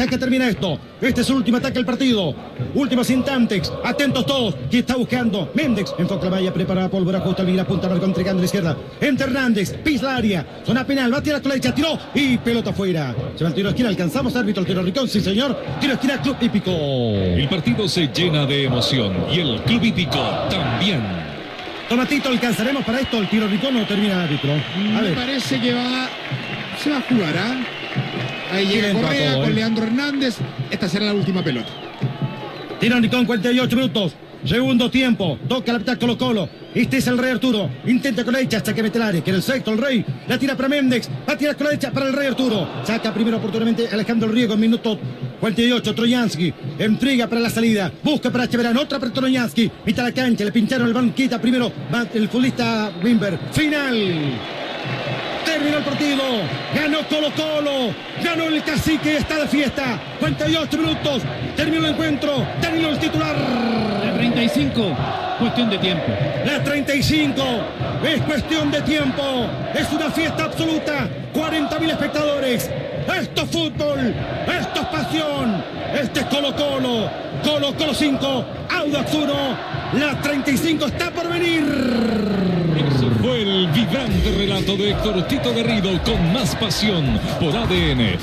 hasta que termina esto. Este es el último ataque del partido. Últimos instantes. Atentos todos. ¿Quién está buscando? Méndez. Enfoca la malla. Prepara pólvora. Justo al mira. Punta marcó entregando a la izquierda. Entre Hernández. Pisa la área. Zona penal. Va a tirar con la derecha. Tiró. Y pelota afuera. Se va el tiro de esquina. Alcanzamos árbitro. El tiro Ricón. Sí, señor. Tiro de esquina. Club Hípico. El partido se llena de emoción. Y el Club Hípico también. Tomatito, ¿alcanzaremos para esto? El tiro Ricón no termina árbitro. Me parece que se va a jugar, ¿ah? Ahí llega Correa con Leandro Hernández. Esta será la última pelota. Tiro Ricón, 48 minutos. Segundo tiempo. Toca la mitad Colo-Colo. Este es el Rey Arturo. Intenta con la derecha hasta que mete el área. Que era el sexto, el Rey. La tira para Méndez. Va a tirar con la derecha para el Rey Arturo. Saca primero oportunamente Alejandro Riego en minuto 48. Troyansky. Entrega para la salida. Busca para Echeverán. Otra para Troyansky. Mitad de la cancha. Le pincharon el banquita. Primero va el futbolista Wimber. Final. Terminó el partido, ganó Colo-Colo, ganó el Cacique, está de fiesta, 48 minutos, terminó el encuentro, terminó el titular. La 35, cuestión de tiempo. La 35, es cuestión de tiempo, es una fiesta absoluta, 40.000 espectadores. Esto es fútbol, esto es pasión, este es Colo-Colo, Colo-Colo 5, Audax 1, la 35 está por venir. Ese fue el vibrante relato de Héctor Tito Garrido con más pasión por ADN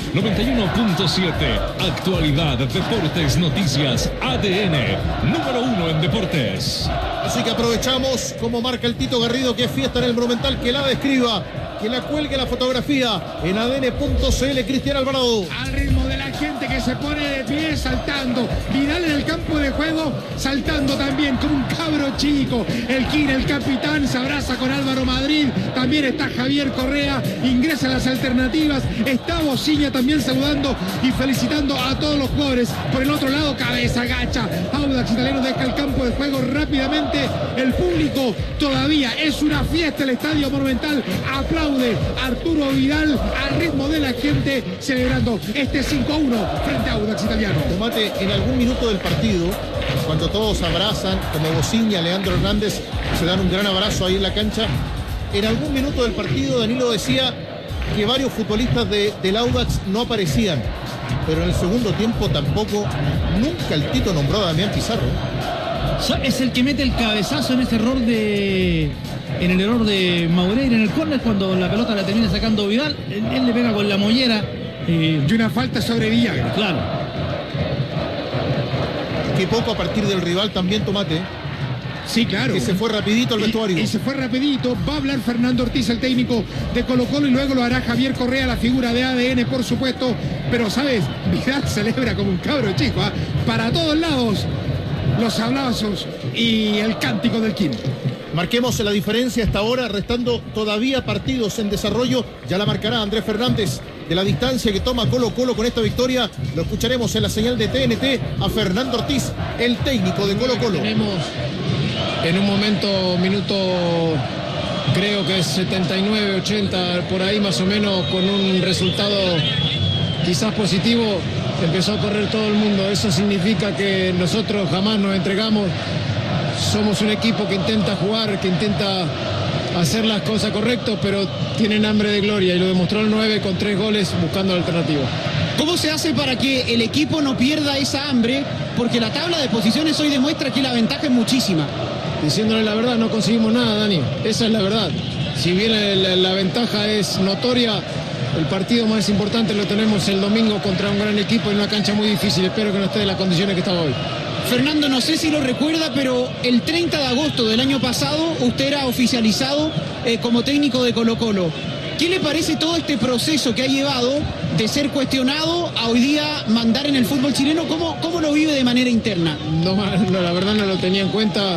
91.7. Actualidad, deportes, noticias, ADN, número 1 en deportes. Así que aprovechamos, como marca el Tito Garrido, que es fiesta en el Monumental, que la describa, que la cuelgue la fotografía en ADN.cl. Cristian Alvarado. Al ritmo de la gente que se pone de pie saltando. Vidal en el campo de juego saltando también como un cabro chico. El King, el capitán, se abraza con Álvaro Madrid. También está Javier Correa. Ingresa a las alternativas. Está Bociña también saludando y felicitando a todos los jugadores. Por el otro lado, cabeza gacha. Audax Italiano deja el campo de juego rápidamente. El público todavía es una fiesta. El Estadio Monumental aplaude Arturo Vidal al ritmo de la gente celebrando este 5-1 frente a Audax Italiano. Tomate, en algún minuto del partido, cuando todos abrazan, como Bociña, Leandro Hernández, se dan un gran abrazo ahí en la cancha. En algún minuto del partido, Danilo decía que varios futbolistas del Audax no aparecían, pero en el segundo tiempo tampoco. Nunca el Tito nombró a Damián Pizarro. Es el que mete el cabezazo en ese error en el error de Maureira en el córner, cuando la pelota la termina sacando Vidal. Él le pega con la mollera. Y una falta sobre Villagra. Claro. Que poco a partir del rival también, Tomate. Sí, claro. Que se fue rapidito al vestuario. Y se fue rapidito. Va a hablar Fernando Ortiz, el técnico de Colo-Colo, y luego lo hará Javier Correa, la figura de ADN, por supuesto. Pero, ¿sabes? Vidal celebra como un cabro chico, ¿eh? Para todos lados, los abrazos y el cántico del King. Marquemos la diferencia hasta ahora, restando todavía partidos en desarrollo. Ya la marcará Andrés Fernández. De la distancia que toma Colo-Colo con esta victoria, lo escucharemos en la señal de TNT a Fernando Ortiz, el técnico de Colo-Colo. Tenemos en un momento, minuto creo que es 79, 80, por ahí más o menos, con un resultado quizás positivo, empezó a correr todo el mundo. Eso significa que nosotros jamás nos entregamos. Somos un equipo que intenta jugar, que intenta hacer las cosas correctas, pero tienen hambre de gloria, y lo demostró el 9 con 3 goles buscando la alternativa. ¿Cómo se hace para que el equipo no pierda esa hambre? Porque la tabla de posiciones hoy demuestra que la ventaja es muchísima. Diciéndole la verdad, no conseguimos nada, Dani. Esa es la verdad. Si bien la ventaja es notoria, el partido más importante lo tenemos el domingo contra un gran equipo en una cancha muy difícil. Espero que no esté en las condiciones que estaba hoy. Fernando, no sé si lo recuerda, pero el 30 de agosto del año pasado usted era oficializado como técnico de Colo-Colo. ¿Qué le parece todo este proceso que ha llevado de ser cuestionado a hoy día mandar en el fútbol chileno? ¿Cómo lo vive de manera interna? No, la verdad no lo tenía en cuenta.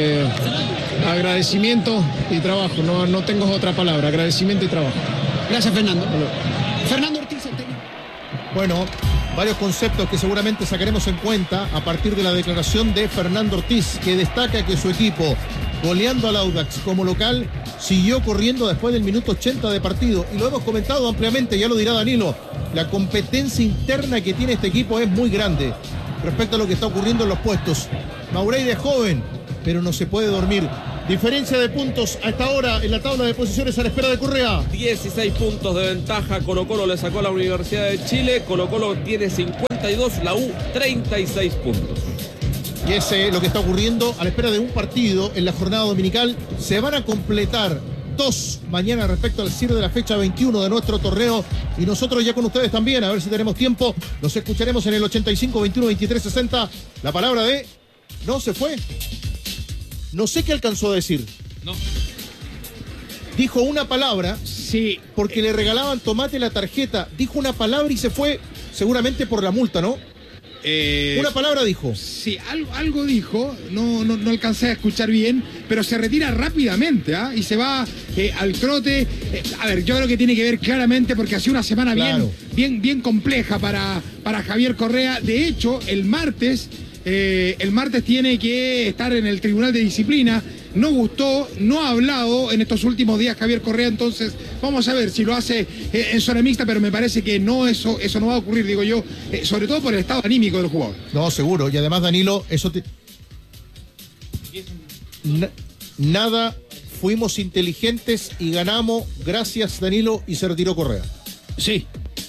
Agradecimiento y trabajo. No tengo otra palabra. Agradecimiento y trabajo. Gracias, Fernando. Fernando Ortiz, el técnico. Bueno, varios conceptos que seguramente sacaremos en cuenta a partir de la declaración de Fernando Ortiz, que destaca que su equipo, goleando al Audax como local, siguió corriendo después del minuto 80 de partido. Y lo hemos comentado ampliamente, ya lo dirá Danilo, la competencia interna que tiene este equipo es muy grande respecto a lo que está ocurriendo en los puestos. Maureira es joven, pero no se puede dormir. Diferencia de puntos a esta hora en la tabla de posiciones a la espera de Correa. 16 puntos de ventaja. Colo-Colo le sacó a la Universidad de Chile. Colo-Colo tiene 52, la U 36 puntos. Y es lo que está ocurriendo a la espera de un partido en la jornada dominical. Se van a completar 2 mañana respecto al cierre de la fecha 21 de nuestro torneo. Y nosotros ya con ustedes también, a ver si tenemos tiempo. Nos escucharemos en el 85 21 23 60. La palabra de... No, se fue. No sé qué alcanzó a decir. No. Dijo una palabra. Sí. Porque le regalaban tomate la tarjeta. Dijo una palabra y se fue, seguramente por la multa, ¿no? Una palabra dijo. Sí, algo dijo, no alcancé a escuchar bien, pero se retira rápidamente, ¿ah? Y se va al trote. A ver, yo creo que tiene que ver claramente porque ha sido una semana Claro. bien compleja para Javier Correa. De hecho, el martes tiene que estar en el Tribunal de Disciplina. No gustó, no ha hablado en estos últimos días Javier Correa, entonces vamos a ver si lo hace en zona mixta, pero me parece que no, eso no va a ocurrir, digo yo, sobre todo por el estado anímico del jugador. No, seguro. Y además, Danilo, eso te... Nada, fuimos inteligentes y ganamos. Gracias, Danilo, y se retiró Correa. Sí.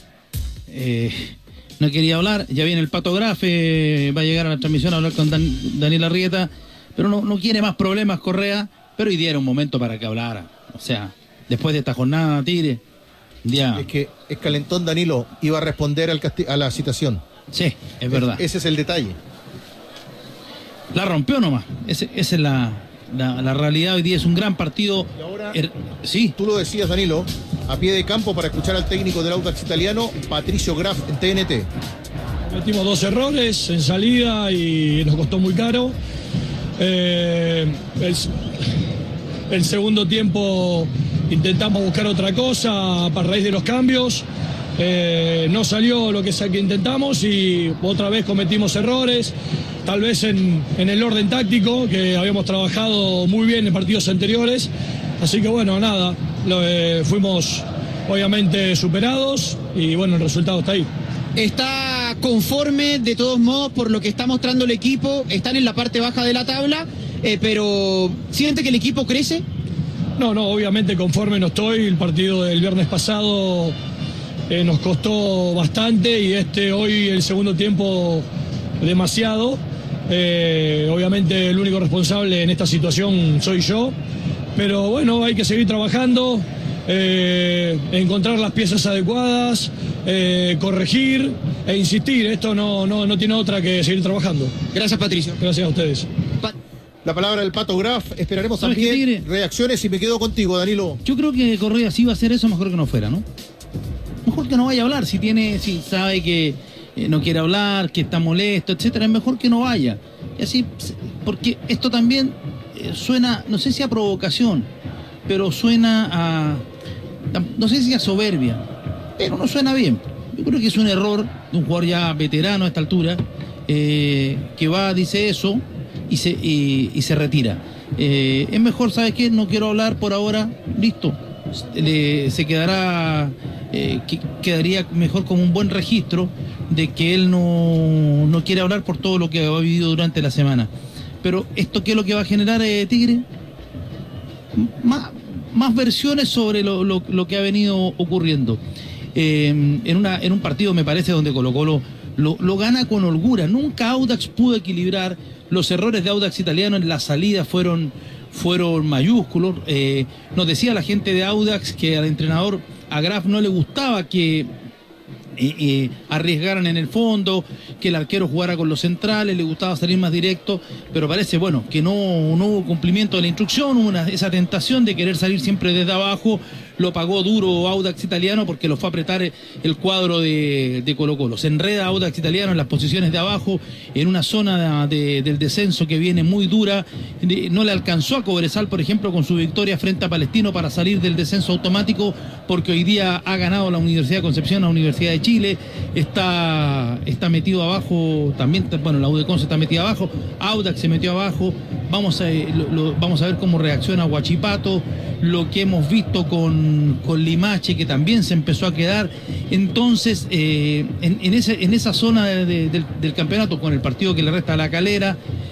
No quería hablar, ya viene el Pato Graf, va a llegar a la transmisión a hablar con Daniel Arrieta, pero no quiere más problemas Correa, pero hoy día era un momento para que hablara. O sea, después de esta jornada, Tigre, ya... Es que es calentón, Danilo, iba a responder a la citación. Sí, es verdad. Ese es el detalle. La rompió nomás, esa es la realidad. Hoy día es un gran partido. Y ahora, sí. Tú lo decías, Danilo, a pie de campo para escuchar al técnico del Audax italiano, Patricio Graf, en TNT. Cometimos 2 errores en salida y nos costó muy caro. El segundo tiempo intentamos buscar otra cosa a raíz de los cambios. No salió lo que intentamos y otra vez cometimos errores. Tal vez en el orden táctico, que habíamos trabajado muy bien en partidos anteriores. Así que bueno, nada, fuimos obviamente superados y bueno, el resultado está ahí. ¿Está conforme de todos modos por lo que está mostrando el equipo? Están en la parte baja de la tabla, pero ¿siente que el equipo crece? No, obviamente conforme no estoy. El partido del viernes pasado nos costó bastante y hoy el segundo tiempo demasiado. Obviamente el único responsable en esta situación soy yo, pero bueno, hay que seguir trabajando, encontrar las piezas adecuadas, corregir e insistir. Esto no tiene otra que seguir trabajando. Gracias, Patricio. Gracias a ustedes. La palabra del Pato Graf, esperaremos ¿Sabes qué, también Tigre? reacciones y me quedo contigo, Danilo. Yo creo que Correa si va a hacer eso, mejor que no fuera, ¿no? Mejor que no vaya a hablar, si sabe que no quiere hablar, que está molesto, etcétera, es mejor que no vaya. Y así, porque esto también suena, no sé si a provocación, pero suena a, no sé si a soberbia, pero no suena bien. Yo creo que es un error de un jugador ya veterano a esta altura, que va, dice eso y se retira. Es mejor, ¿sabes qué? No quiero hablar por ahora, listo. Se quedaría mejor como un buen registro de que él no quiere hablar por todo lo que ha vivido durante la semana. Pero ¿esto qué es lo que va a generar, Tigre? Más versiones sobre lo que ha venido ocurriendo. En un partido, me parece, donde Colo-Colo lo gana con holgura. Nunca Audax pudo equilibrar. Los errores de Audax italiano en la salida fueron mayúsculos. Nos decía la gente de Audax que al entrenador, a Graf, no le gustaba que arriesgaran en el fondo, que el arquero jugara con los centrales, le gustaba salir más directo, pero parece, bueno, que no hubo cumplimiento de la instrucción, esa tentación de querer salir siempre desde abajo. Lo pagó duro Audax italiano porque lo fue a apretar el cuadro de Colo-Colo. Se enreda Audax italiano en las posiciones de abajo, en una zona del descenso que viene muy dura. No le alcanzó a Cobresal, por ejemplo, con su victoria frente a Palestino para salir del descenso automático, porque hoy día ha ganado la Universidad de Concepción, la Universidad de Chile. Está metido abajo también, bueno, la U de Conce está metida abajo, Audax se metió abajo. Vamos a ver cómo reacciona Huachipato, lo que hemos visto con Limache, que también se empezó a quedar. Entonces, en esa zona del campeonato, con el partido que le resta a La Calera,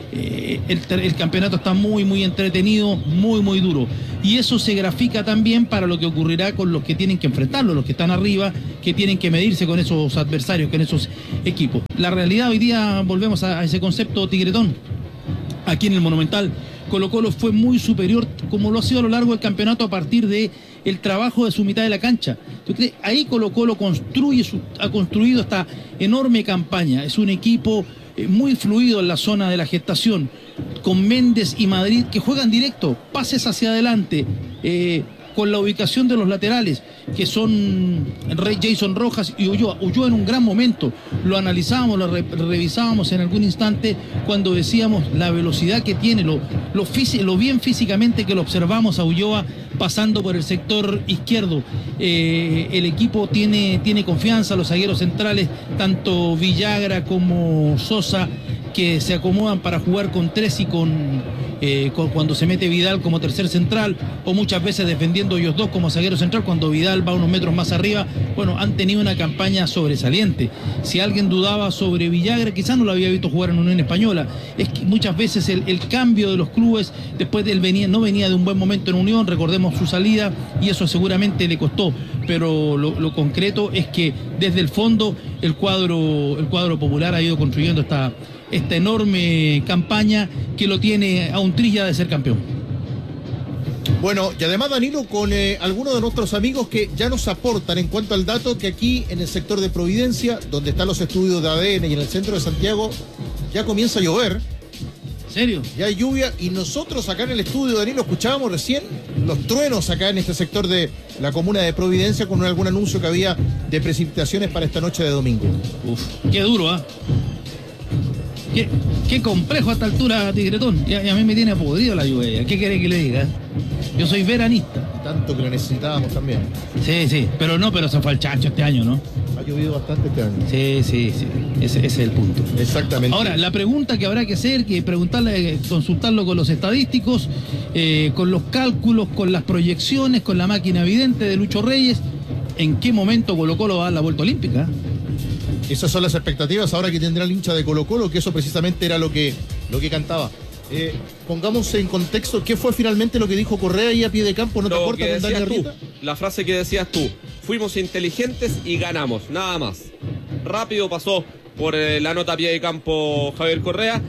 el campeonato está muy, muy entretenido, muy, muy duro. Y eso se grafica también para lo que ocurrirá con los que tienen que enfrentarlo, los que están arriba, que tienen que medirse con esos adversarios, con esos equipos. La realidad hoy día, volvemos a ese concepto, Tigretón, aquí en el Monumental, Colo-Colo fue muy superior, como lo ha sido a lo largo del campeonato, a partir de el trabajo de su mitad de la cancha. Entonces, ahí Colo-Colo ha construido esta enorme campaña. Es un equipo muy fluido en la zona de la gestación, con Méndez y Madrid que juegan directo, pases hacia adelante, con la ubicación de los laterales, que son Jason Rojas y Ulloa. Ulloa en un gran momento, lo analizábamos, lo revisábamos en algún instante cuando decíamos la velocidad que tiene, lo bien físicamente que lo observamos a Ulloa pasando por el sector izquierdo. El equipo tiene confianza, los zagueros centrales, tanto Villagra como Sosa, que se acomodan para jugar con tres y cuando se mete Vidal como tercer central, o muchas veces defendiendo ellos dos como zaguero central cuando Vidal va unos metros más arriba. Bueno, han tenido una campaña sobresaliente. Si alguien dudaba sobre Villagra, quizás no lo había visto jugar en Unión Española. Es que muchas veces el cambio de los clubes, después de él no venía de un buen momento en Unión, recordemos su salida, y eso seguramente le costó. Pero lo concreto es que desde el fondo el cuadro popular ha ido construyendo esta enorme campaña que lo tiene a un trilla de ser campeón. Bueno, y además, Danilo, con algunos de nuestros amigos que ya nos aportan en cuanto al dato que aquí en el sector de Providencia, donde están los estudios de ADN, y en el centro de Santiago ya comienza a llover. ¿En serio? Ya hay lluvia, y nosotros acá en el estudio, Danilo, escuchábamos recién los truenos acá en este sector de la comuna de Providencia, con algún anuncio que había de precipitaciones para esta noche de domingo. Uf, qué duro, ¿ah? Qué complejo a esta altura, Tigretón. Y a mí me tiene podrido la lluvia. ¿Qué quiere que le diga? Yo soy veranista. Tanto que lo necesitábamos también. Sí, pero se fue al chancho este año, ¿no? Ha llovido bastante este año. Sí. Ese es el punto. Exactamente. Ahora, la pregunta que habrá que hacer, consultarlo con los estadísticos, con los cálculos, con las proyecciones, con la máquina evidente de Lucho Reyes, ¿en qué momento Colo-Colo va a dar la vuelta olímpica? Esas son las expectativas ahora que tendrá el hincha de Colo-Colo, que eso precisamente era lo que cantaba. Pongamos en contexto, ¿qué fue finalmente lo que dijo Correa ahí a pie de campo? ¿No te acuerdas con Dani Arrieta? La frase que decías tú: fuimos inteligentes y ganamos, nada más. Rápido pasó por la nota a pie de campo Javier Correa.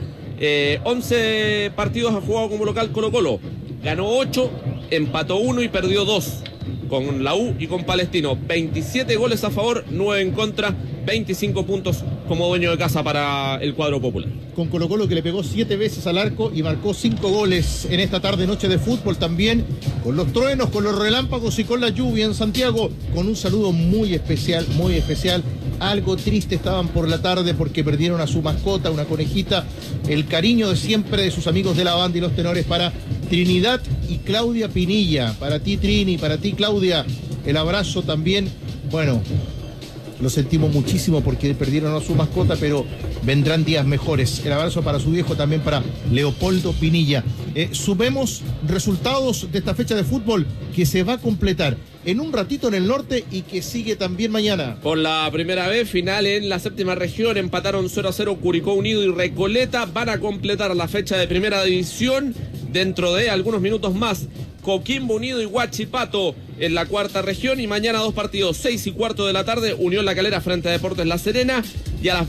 11 partidos ha jugado como local Colo-Colo. Ganó 8, empató 1 y perdió 2. Con la U y con Palestino. 27 goles a favor, 9 en contra, 25 puntos como dueño de casa para el cuadro popular. Con Colo-Colo, que le pegó 7 veces al arco y marcó 5 goles en esta tarde noche de fútbol, también con los truenos, con los relámpagos y con la lluvia en Santiago, con un saludo muy especial, muy especial. Algo triste estaban por la tarde porque perdieron a su mascota, una conejita. El cariño de siempre de sus amigos de la banda y los tenores para Trinidad y Claudia Pinilla. Para ti, Trini, para ti, Claudia, el abrazo también. Bueno, lo sentimos muchísimo porque perdieron a su mascota, pero vendrán días mejores. El abrazo para su viejo, también para Leopoldo Pinilla. Sumemos resultados de esta fecha de fútbol que se va a completar en un ratito en el norte y que sigue también mañana. Por la primera vez, final en la séptima región, empataron 0-0 Curicó Unido y Recoleta. Van a completar la fecha de primera división dentro de algunos minutos más. Coquimbo Unido y Huachipato en la cuarta región, y mañana 2 partidos, 6:15 de la tarde, Unión La Calera frente a Deportes La Serena, y a las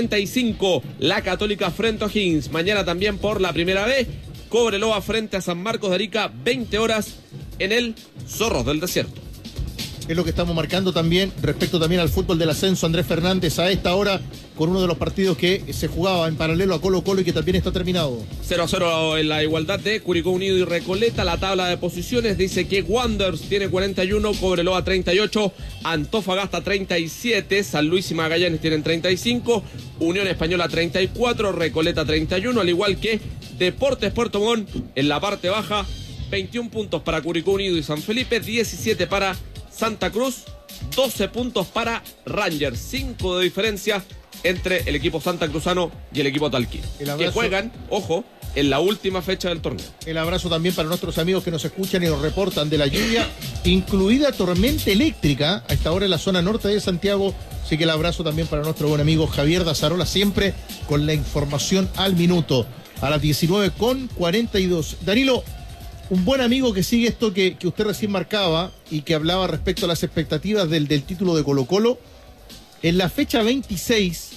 20:45 La Católica frente a O'Higgins. Mañana también por la primera vez, Cobreloa frente a San Marcos de Arica, 20 horas en el Zorros del Desierto. Es lo que estamos marcando también respecto también al fútbol del ascenso. Andrés Fernández a esta hora con uno de los partidos que se jugaba en paralelo a Colo-Colo y que también está terminado. 0-0 en la igualdad de Curicó Unido y Recoleta. La tabla de posiciones dice que Wanderers tiene 41, Cobreloa 38, Antofagasta 37, San Luis y Magallanes tienen 35, Unión Española 34, Recoleta 31, al igual que Deportes Puerto Montt en la parte baja. 21 puntos para Curicó Unido y San Felipe, 17 para Santa Cruz, 12 puntos para Rangers, 5 de diferencia entre el equipo santacruzano y el equipo talquino, que juegan, ojo, en la última fecha del torneo. El abrazo también para nuestros amigos que nos escuchan y nos reportan de la lluvia, incluida tormenta eléctrica a esta hora en la zona norte de Santiago. Así que el abrazo también para nuestro buen amigo Javier Dazarola, siempre con la información al minuto. a las 19:42. Danilo, un buen amigo que sigue esto que usted recién marcaba y que hablaba respecto a las expectativas del título de Colo-Colo, en la fecha 26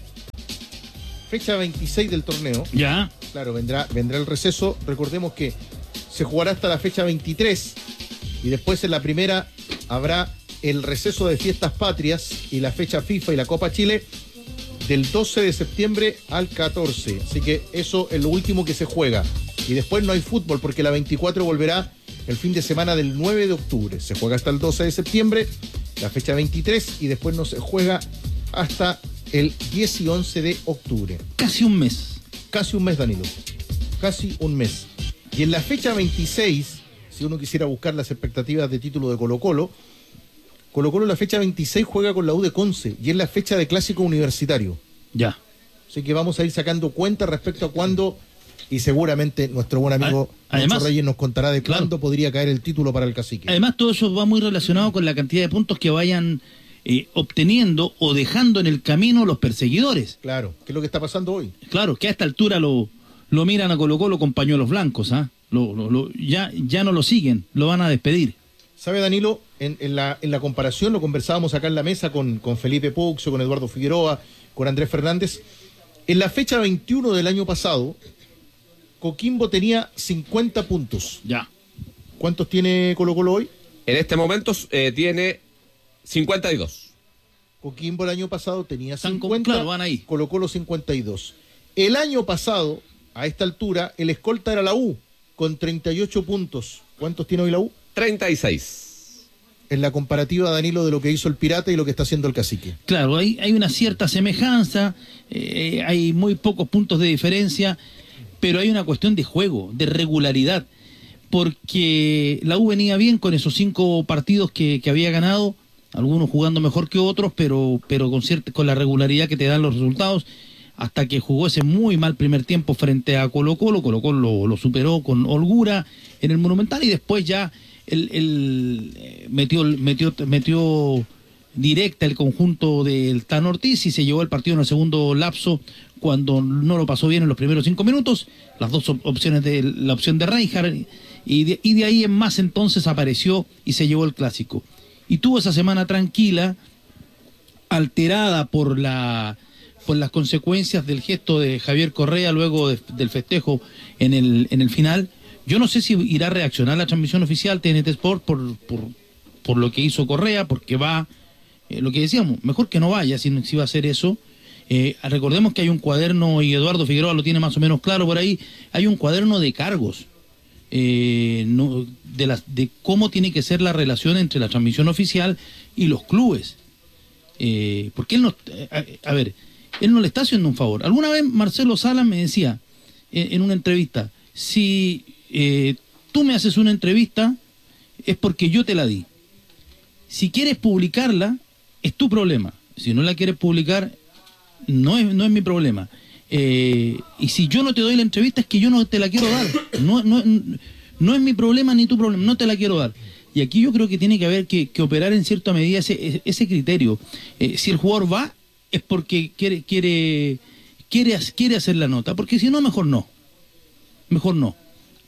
del torneo, ya, claro, vendrá el receso. Recordemos que se jugará hasta la fecha 23 y después en la primera habrá el receso de fiestas patrias y la fecha FIFA y la Copa Chile del 12 de septiembre al 14. Así que eso es lo último que se juega. Y después no hay fútbol porque la 24 volverá el fin de semana del 9 de octubre. Se juega hasta el 12 de septiembre, la fecha 23, y después no se juega hasta el 10 y 11 de octubre. Casi un mes. Casi un mes, Danilo. Casi un mes. Y en la fecha 26, si uno quisiera buscar las expectativas de título de Colo-Colo, Colo-Colo en la fecha 26 juega con la U de Conce y es la fecha de clásico universitario. Ya. Así que vamos a ir sacando cuenta respecto a cuándo, y seguramente nuestro buen amigo Nacho Reyes nos contará de cuándo podría caer el título para el Cacique. Además, todo eso va muy relacionado con la cantidad de puntos que vayan obteniendo o dejando en el camino los perseguidores. Claro, que es lo que está pasando hoy. Claro, que a esta altura lo miran a Colo-Colo con pañuelos blancos, ¿ah? Ya no lo siguen, lo van a despedir. ¿Sabe, Danilo? En la comparación, lo conversábamos acá en la mesa con Felipe Puxo, con Eduardo Figueroa, con Andrés Fernández. En la fecha 21 del año pasado, Coquimbo tenía 50 puntos. Ya. ¿Cuántos tiene Colo-Colo hoy? En este momento tiene 52. Coquimbo el año pasado tenía 50, claro, van ahí. Colo-Colo 52. El año pasado, a esta altura, el escolta era la U, con 38 puntos. ¿Cuántos tiene hoy la U? 36. En la comparativa, Danilo, de lo que hizo el Pirata y lo que está haciendo el Cacique. Claro, hay una cierta semejanza, hay muy pocos puntos de diferencia, pero hay una cuestión de juego, de regularidad, porque la U venía bien con esos 5 partidos que había ganado, algunos jugando mejor que otros, pero con la regularidad que te dan los resultados, hasta que jugó ese muy mal primer tiempo frente a Colo-Colo. Colo-Colo lo superó con holgura en el Monumental y después ya metió directa el conjunto del Tan Ortiz y se llevó el partido en el segundo lapso cuando no lo pasó bien en los primeros 5 minutos. Las dos opciones de la opción de Reinhardt y de ahí en más entonces apareció y se llevó el clásico. Y tuvo esa semana tranquila, alterada por las consecuencias del gesto de Javier Correa luego del festejo en el final. Yo no sé si irá a reaccionar la transmisión oficial TNT Sport por lo que hizo Correa, porque va, lo que decíamos, mejor que no vaya si va a hacer eso. Recordemos que hay un cuaderno, y Eduardo Figueroa lo tiene más o menos claro por ahí, hay un cuaderno de cargos, de cómo tiene que ser la relación entre la transmisión oficial y los clubes. Porque él no, él no le está haciendo un favor. Alguna vez Marcelo Salas me decía en una entrevista, si tú me haces una entrevista es porque yo te la di. Si quieres publicarla, es tu problema. Si no la quieres publicar, no es mi problema. Y si yo no te doy la entrevista es que yo no te la quiero dar. No es mi problema ni tu problema, no te la quiero dar. Y aquí yo creo que tiene que haber que operar en cierta medida ese criterio. Si el jugador va, es porque quiere hacer la nota, porque si no, mejor no. Mejor no.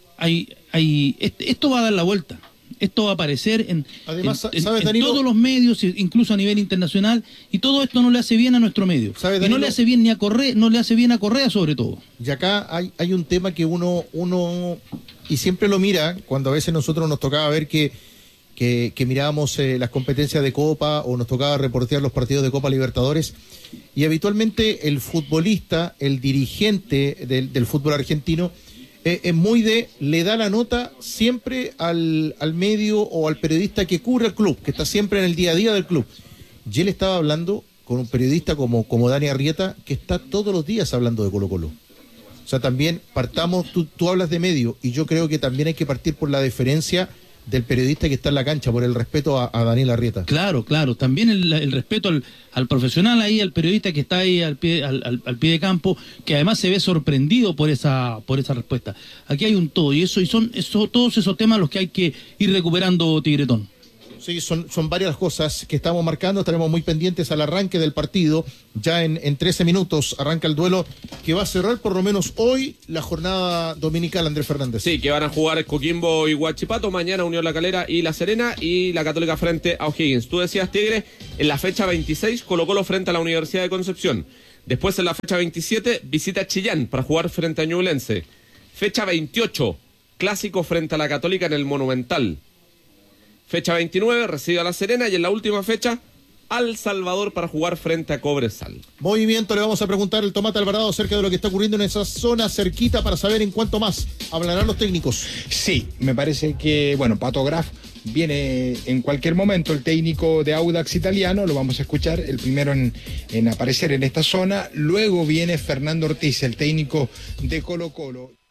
Esto va a dar la vuelta. Esto va a aparecer en todos los medios, incluso a nivel internacional, y todo esto no le hace bien a nuestro medio. Y no le hace bien ni a Correa, no le hace bien a Correa sobre todo. Y acá hay un tema que uno y siempre lo mira, cuando a veces nosotros nos tocaba ver que mirábamos las competencias de Copa o nos tocaba reportear los partidos de Copa Libertadores, y habitualmente el futbolista, el dirigente del fútbol argentino, es muy le da la nota siempre al medio o al periodista que cubre el club, que está siempre en el día a día del club. Y él estaba hablando con un periodista como Dani Arrieta, que está todos los días hablando de Colo-Colo. O sea, también partamos, tú hablas de medio, y yo creo que también hay que partir por la deferencia del periodista que está en la cancha, por el respeto a Daniel Arrieta. Claro, también el respeto al profesional ahí, al periodista que está ahí al pie de campo, que además se ve sorprendido por esa respuesta. Aquí hay un todo, y son todos esos temas los que hay que ir recuperando, Tigretón. Sí, son varias las cosas que estamos marcando. Estaremos muy pendientes al arranque del partido. Ya en 13 minutos arranca el duelo que va a cerrar por lo menos hoy la jornada dominical, Andrés Fernández. Sí, que van a jugar Coquimbo y Huachipato, mañana Unión La Calera y La Serena, y la Católica frente a O'Higgins. Tú decías, Tigre, en la fecha 26 Colo-Colo frente a la Universidad de Concepción. Después en la fecha 27 visita Chillán para jugar frente a Ñublense. Fecha 28, clásico frente a la Católica en el Monumental. Fecha 29, recibe a La Serena, y en la última fecha, al Salvador para jugar frente a Cobresal. Movimiento, le vamos a preguntar al Tomate Alvarado acerca de lo que está ocurriendo en esa zona cerquita para saber en cuánto más hablarán los técnicos. Sí, me parece que, bueno, Pato Graf viene en cualquier momento, el técnico de Audax italiano, lo vamos a escuchar, el primero en aparecer en esta zona. Luego viene Fernando Ortiz, el técnico de Colo-Colo.